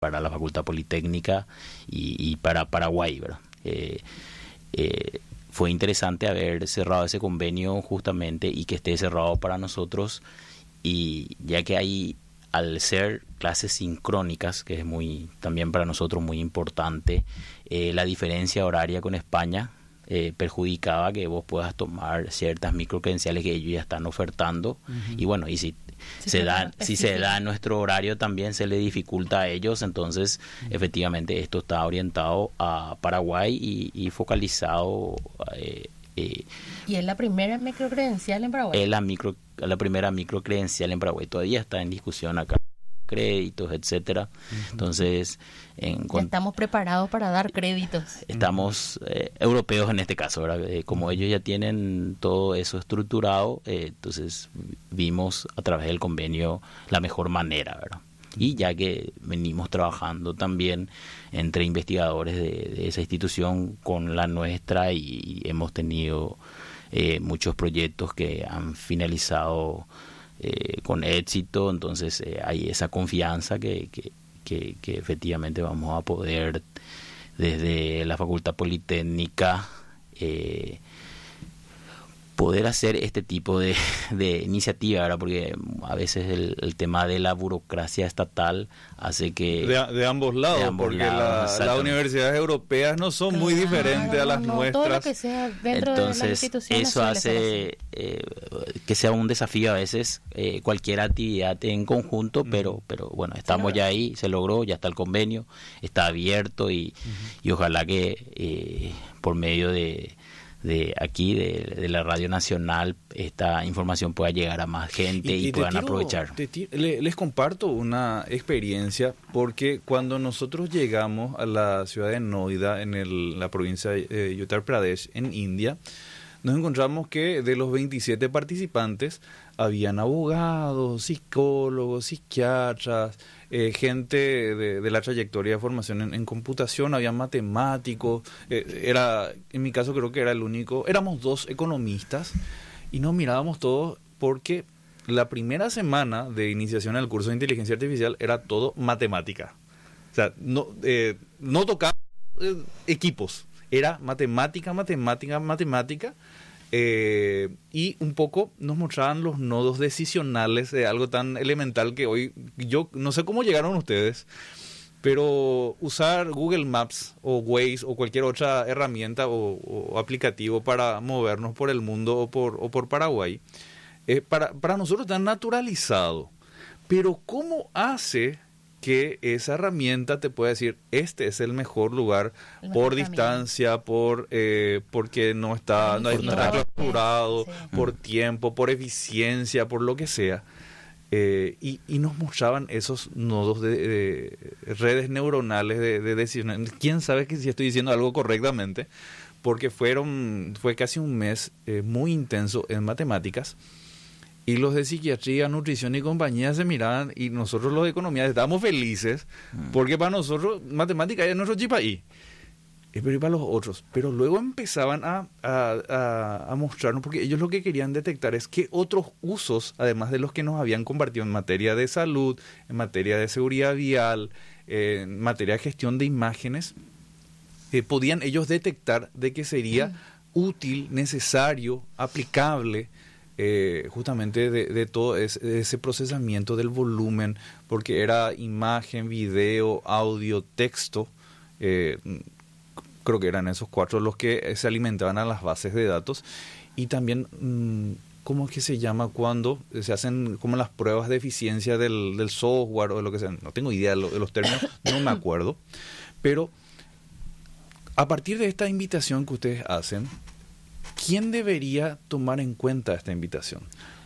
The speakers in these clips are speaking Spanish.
para la Facultad Politécnica y para Paraguay, ¿verdad? Fue interesante haber cerrado ese convenio justamente y que esté cerrado para nosotros, y ya que hay, al ser clases sincrónicas, que es muy también para nosotros muy importante, la diferencia horaria con España perjudicaba que vos puedas tomar ciertas microcredenciales que ellos ya están ofertando. Uh-huh. Y bueno, y si se da en nuestro horario también se le dificulta a ellos. Entonces efectivamente esto está orientado a Paraguay y focalizado ¿Y es la primera microcredencial en Paraguay? Es la primera microcredencial en Paraguay. Todavía está en discusión acá créditos, etcétera. Uh-huh. Entonces estamos preparados para dar créditos. Estamos europeos en este caso, ¿verdad? Como ellos ya tienen todo eso estructurado, entonces vimos a través del convenio la mejor manera, ¿verdad? Y ya que venimos trabajando también entre investigadores de esa institución con la nuestra, y hemos tenido muchos proyectos que han finalizado con éxito, entonces hay esa confianza que efectivamente vamos a poder desde la Facultad Politécnica poder hacer este tipo de iniciativa, ¿verdad? Porque a veces el tema de la burocracia estatal hace que... De ambos lados, porque las universidades europeas no son muy diferentes a las nuestras. Todo lo que sea dentro entonces, de las instituciones eso hace que sea un desafío a veces cualquier actividad en conjunto, pero bueno, estamos ya ahí, se logró, ya está el convenio, está abierto y ojalá que por medio de aquí, de la Radio Nacional, esta información pueda llegar a más gente y puedan aprovechar. Les comparto una experiencia, porque cuando nosotros llegamos a la ciudad de Noida, en la provincia de Uttar Pradesh, en India, nos encontramos que de los 27 participantes habían abogados, psicólogos, psiquiatras, gente de la trayectoria de formación en computación, había matemáticos, en mi caso creo que era el único, éramos 2 economistas, y nos mirábamos todos porque la primera semana de iniciación al curso de inteligencia artificial era todo matemática. O sea, no tocaba equipos, era matemática, y un poco nos mostraban los nodos decisionales de algo tan elemental que hoy, yo no sé cómo llegaron ustedes, pero usar Google Maps o Waze o cualquier otra herramienta o aplicativo para movernos por el mundo o por Paraguay, para nosotros está naturalizado. Pero ¿cómo hace que esa herramienta te pueda decir este es el mejor lugar por distancia, porque no está capturado, sí, por tiempo, por eficiencia, por lo que sea? Y nos mostraban esos nodos de redes neuronales de decisión. ¿Quién sabe que si estoy diciendo algo correctamente? Porque fue casi un mes muy intenso en matemáticas. Y los de psiquiatría, nutrición y compañía se miraban, y nosotros los de economía estábamos felices, porque para nosotros matemática es nuestro chip ahí, pero para los otros. Pero luego empezaban a mostrarnos, porque ellos lo que querían detectar es qué otros usos, además de los que nos habían compartido en materia de salud, en materia de seguridad vial, en materia de gestión de imágenes, podían ellos detectar de que sería útil, necesario, aplicable, justamente de todo ese procesamiento del volumen, porque era imagen, video, audio, texto, creo que eran esos 4 los que se alimentaban a las bases de datos. Y también, ¿cómo es que se llama cuando se hacen como las pruebas de eficiencia del software o de lo que sea? No tengo idea de los términos, no me acuerdo, pero a partir de esta invitación que ustedes hacen, ¿quién debería tomar en cuenta esta invitación?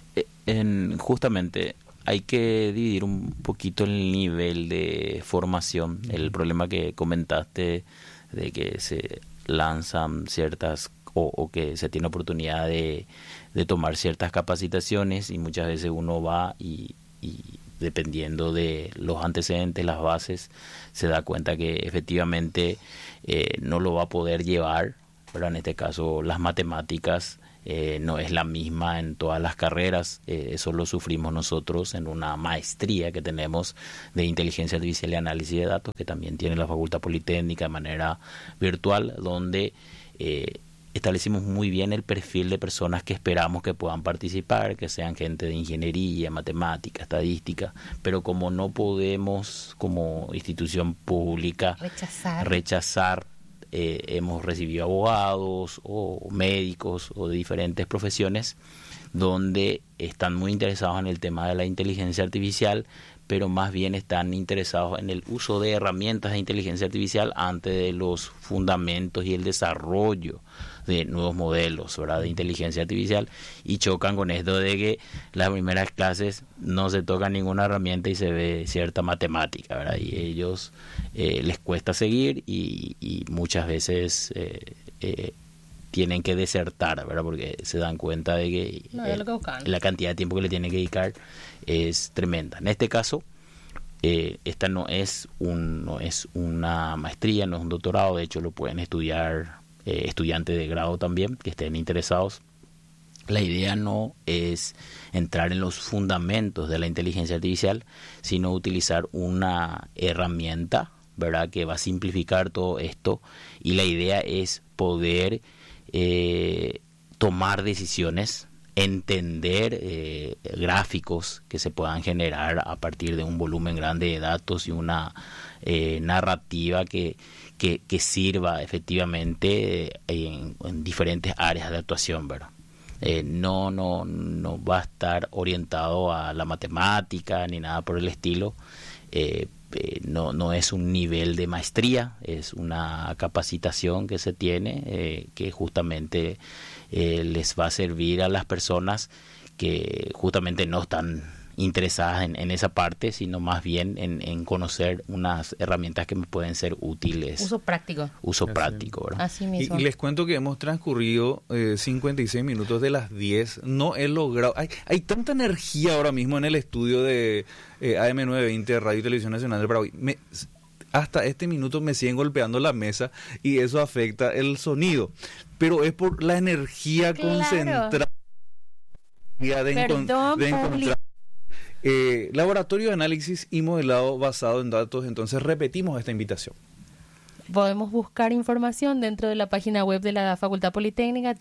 Justamente hay que dividir un poquito el nivel de formación. El problema que comentaste de que se lanzan ciertas o que se tiene oportunidad de tomar ciertas capacitaciones, y muchas veces uno va y dependiendo de los antecedentes, las bases, se da cuenta que efectivamente no lo va a poder llevar, pero en este caso las matemáticas no es la misma en todas las carreras. Eso lo sufrimos nosotros en una maestría que tenemos de inteligencia artificial y análisis de datos, que también tiene la Facultad Politécnica de manera virtual, donde establecimos muy bien el perfil de personas que esperamos que puedan participar, que sean gente de ingeniería, matemática, estadística, pero como no podemos como institución pública rechazar, hemos recibido abogados o médicos o de diferentes profesiones donde están muy interesados en el tema de la inteligencia artificial, pero más bien están interesados en el uso de herramientas de inteligencia artificial antes de los fundamentos y el desarrollo de nuevos modelos, ¿verdad?, de inteligencia artificial, y chocan con esto de que las primeras clases no se toca ninguna herramienta y se ve cierta matemática, ¿verdad? Y ellos les cuesta seguir y muchas veces tienen que desertar, ¿verdad? Porque se dan cuenta de que la cantidad de tiempo que le tienen que dedicar es tremenda. En este caso, esta no es una maestría, no es un doctorado. De hecho, lo pueden estudiar estudiantes de grado también que estén interesados. La idea no es entrar en los fundamentos de la inteligencia artificial, sino utilizar una herramienta, ¿verdad?, que va a simplificar todo esto, y la idea es poder tomar decisiones, entender gráficos que se puedan generar a partir de un volumen grande de datos y una narrativa que sirva efectivamente en diferentes áreas de actuación, ¿verdad? No va a estar orientado a la matemática ni nada por el estilo. No es un nivel de maestría, es una capacitación que se tiene que justamente les va a servir a las personas que justamente no están interesadas en esa parte, sino más bien en conocer unas herramientas que me pueden ser útiles. Uso práctico. ¿Verdad? Así mismo. Y les cuento que hemos transcurrido 56 minutos de las 10. No he logrado... Hay tanta energía ahora mismo en el estudio de AM920 Radio y Televisión Nacional del Paraguay. Hasta este minuto me siguen golpeando la mesa y eso afecta el sonido. Pero es por la energía concentrada de encontrar... laboratorio de análisis y modelado basado en datos. Entonces repetimos esta invitación. Podemos buscar información dentro de la página web de la Facultad Politécnica,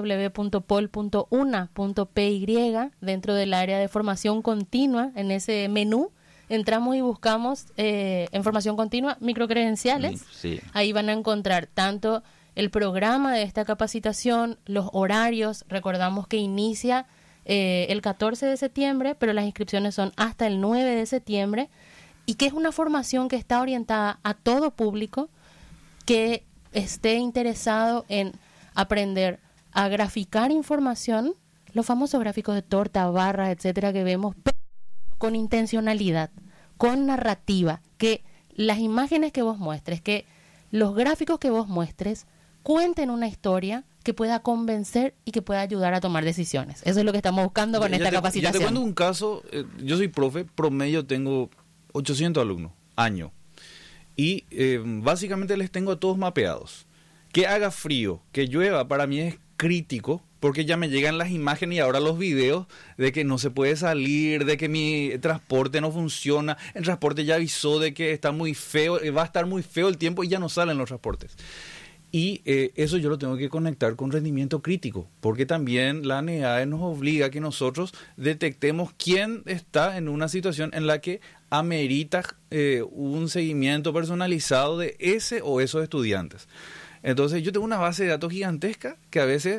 www.pol.una.py. Dentro del área de formación continua, en ese menú entramos y buscamos en formación continua microcredenciales. Sí. Ahí van a encontrar tanto el programa de esta capacitación, los horarios. Recordamos que inicia el 14 de septiembre, pero las inscripciones son hasta el 9 de septiembre, y que es una formación que está orientada a todo público que esté interesado en aprender a graficar información, los famosos gráficos de torta, barra, etcétera, que vemos, pero con intencionalidad, con narrativa, que las imágenes que vos muestres, que los gráficos que vos muestres cuenten una historia que pueda convencer y que pueda ayudar a tomar decisiones. Eso es lo que estamos buscando con esta capacitación. Ya te cuento un caso. Yo soy profe, promedio tengo 800 alumnos, año. Y básicamente les tengo a todos mapeados. Que haga frío, que llueva, para mí es crítico, porque ya me llegan las imágenes y ahora los videos de que no se puede salir, de que mi transporte no funciona. El transporte ya avisó de que está muy feo, va a estar muy feo el tiempo y ya no salen los transportes. Y eso yo lo tengo que conectar con rendimiento crítico, porque también la NEAE nos obliga a que nosotros detectemos quién está en una situación en la que amerita un seguimiento personalizado de ese o esos estudiantes. Entonces yo tengo una base de datos gigantesca que a veces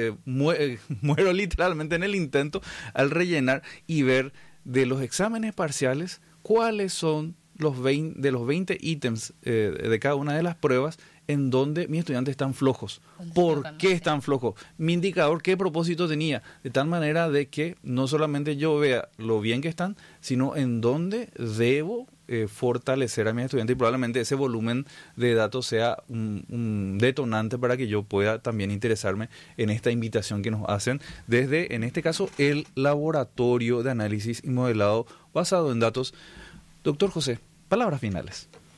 muero literalmente en el intento al rellenar y ver de los exámenes parciales cuáles son los 20 ítems de cada una de las pruebas en donde mis estudiantes están flojos. ¿Por qué están flojos? Mi indicador, ¿qué propósito tenía? De tal manera de que no solamente yo vea lo bien que están, sino en dónde debo fortalecer a mis estudiantes, y probablemente ese volumen de datos sea un detonante para que yo pueda también interesarme en esta invitación que nos hacen desde, en este caso, el Laboratorio de Análisis y Modelado basado en datos. Doctor José, palabras finales.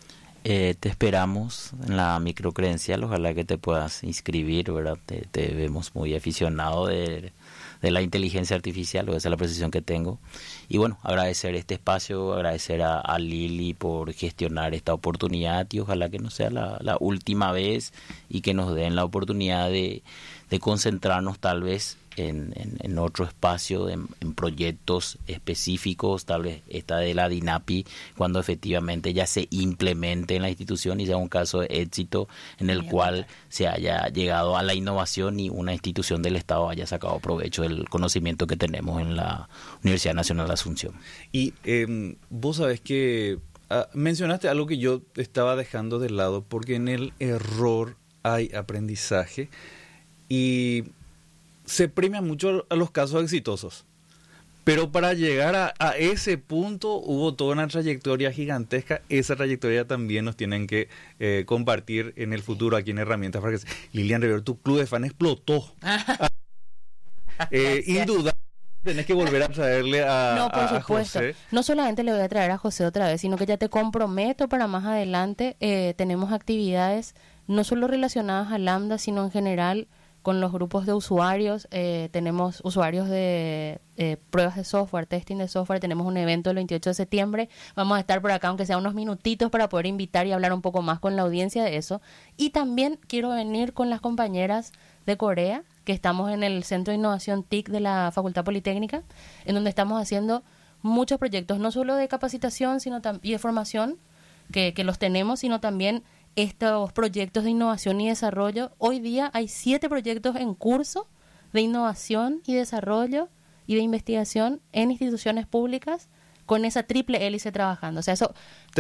Te esperamos en la microcredencial, ojalá que te puedas inscribir, ¿verdad? Te vemos muy aficionado de la inteligencia artificial, o esa es la precisión que tengo. Y bueno, agradecer este espacio, agradecer a Lili por gestionar esta oportunidad, y ojalá que no sea la última vez, y que nos den la oportunidad de concentrarnos tal vez en otro espacio, en proyectos específicos, tal vez esta de la DINAPI, cuando efectivamente ya se implemente en la institución y sea un caso de éxito en el cual se haya llegado a la innovación y una institución del Estado haya sacado provecho del conocimiento que tenemos en la Universidad Nacional de Asunción. Y vos sabés que mencionaste algo que yo estaba dejando de lado, porque en el error hay aprendizaje y se premia mucho a los casos exitosos. Pero para llegar a ese punto hubo toda una trayectoria gigantesca. Esa trayectoria también nos tienen que compartir en el futuro aquí en Herramientas para que... Lilian Rivero, tu club de fan explotó. Indudablemente tenés que volver a traerle No, por supuesto. José. No solamente le voy a traer a José otra vez, sino que ya te comprometo para más adelante. Tenemos actividades no solo relacionadas a Lambda, sino en general con los grupos de usuarios. Tenemos usuarios de pruebas de software, testing de software. Tenemos un evento el 28 de septiembre. Vamos a estar por acá, aunque sea unos minutitos, para poder invitar y hablar un poco más con la audiencia de eso. Y también quiero venir con las compañeras de Corea, que estamos en el Centro de Innovación TIC de la Facultad Politécnica, en donde estamos haciendo muchos proyectos, no solo de capacitación y de formación, que los tenemos, sino también estos proyectos de innovación y desarrollo. Hoy día hay 7 proyectos en curso de innovación y desarrollo y de investigación en instituciones públicas con esa triple hélice trabajando. O sea, eso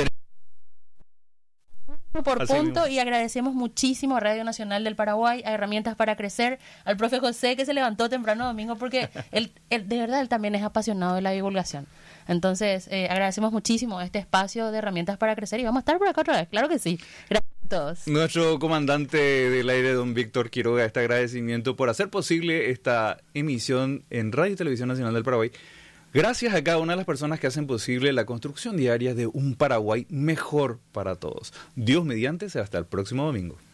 por Así punto mismo. Y agradecemos muchísimo a Radio Nacional del Paraguay, a Herramientas para Crecer, al profe José, que se levantó temprano domingo, porque él de verdad él también es apasionado de la divulgación. Entonces, agradecemos muchísimo este espacio de Herramientas para Crecer y vamos a estar por acá otra vez, claro que sí. Gracias a todos. Nuestro comandante del aire, don Víctor Quiroga, este agradecimiento por hacer posible esta emisión en Radio y Televisión Nacional del Paraguay. Gracias a cada una de las personas que hacen posible la construcción diaria de un Paraguay mejor para todos. Dios mediante, hasta el próximo domingo.